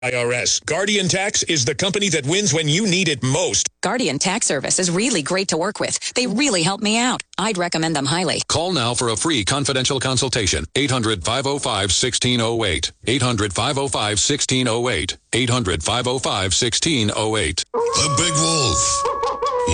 IRS. Guardian Tax is the company that wins when you need it most. Guardian Tax Service is really great to work with. They really help me out. I'd recommend them highly. Call now for a free confidential consultation. 800-505-1608. 800-505-1608. 800-505-1608. The Big Wolf.